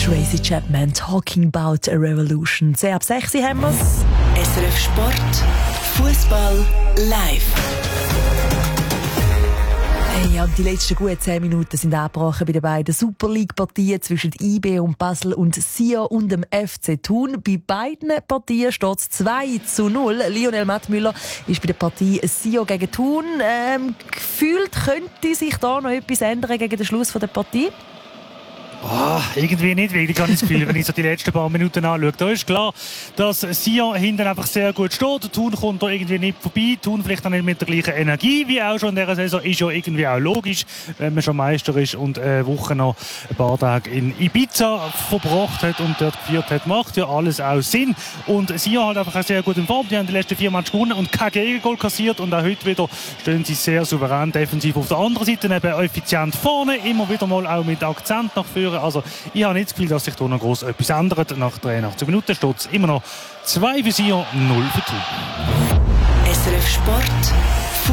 Tracy Chapman, Talking About a Revolution. 10 ab 6 haben wir's. SRF Sport, Fußball live. Ja, die letzten guten 10 Minuten sind abgebrochen bei den beiden Super League-Partien zwischen IB und Basel und Sion und dem FC Thun. Bei beiden Partien steht es 2-0. Lionel Mattmüller ist bei der Partie Sion gegen Thun. Gefühlt könnte sich da noch etwas ändern gegen den Schluss der Partie? Irgendwie nicht, weil ich habe das Gefühl, wenn ich so die letzten paar Minuten anschaue, da ist klar, dass Sion hinten einfach sehr gut steht. Thun kommt da irgendwie nicht vorbei. Thun vielleicht auch nicht mit der gleichen Energie wie auch schon in dieser Saison. Ist ja irgendwie auch logisch, wenn man schon Meister ist und eine Woche noch ein paar Tage in Ibiza verbracht hat und dort geführt hat. Macht ja alles auch Sinn. Und Sion hat einfach auch sehr gut in Form. Die haben die letzten 4 Matches gewonnen und kein Gegengol kassiert. Und auch heute wieder stehen sie sehr souverän defensiv auf der anderen Seite, eben effizient vorne, immer wieder mal auch mit Akzent nach vorne. Also ich habe nicht das Gefühl, dass sich da noch gross etwas ändert. Nach 83 Minuten steht es immer noch 2 für Sion, 0 für Thun. SRF Sport.